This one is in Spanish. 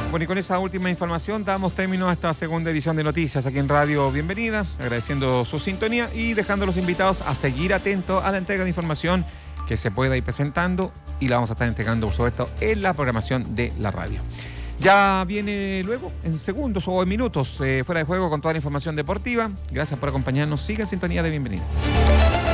Bueno, y con esa última información damos término a esta segunda edición de Noticias aquí en Radio Bienvenida, agradeciendo su sintonía y dejando a los invitados a seguir atentos a la entrega de información que se pueda ir presentando y la vamos a estar entregando, por supuesto, en la programación de la radio. Ya viene luego, en segundos o en minutos, fuera de juego con toda la información deportiva. Gracias por acompañarnos. Siga en sintonía de Bienvenida.